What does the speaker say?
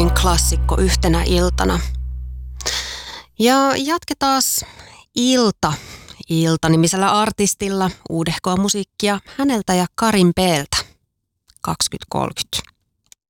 nuorin klassikko yhtenä iltana. Ja jatketaan Ilta-nimisellä artistilla uudehkoa musiikkia häneltä ja Karin B:ltä 2030.